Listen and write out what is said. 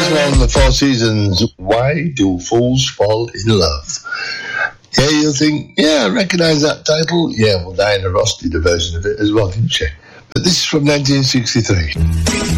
from the Four Seasons, Why Do Fools Fall in Love? Yeah, you'll think, yeah, I recognise that title. Yeah, well, Diana Ross did a version of it as well, didn't she? But this is from 1963.